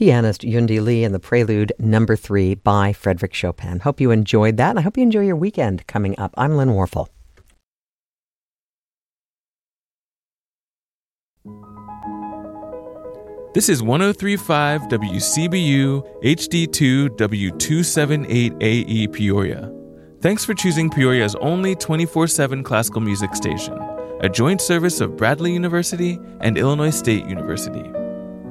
pianist Yundi Lee and the Prelude No. 3 by Frédéric Chopin. Hope you enjoyed that, and I hope you enjoy your weekend coming up. I'm Lynn Warfel. This is 103.5 WCBU HD2 W278AE Peoria. Thanks for choosing Peoria's only 24/7 classical music station, a joint service of Bradley University and Illinois State University.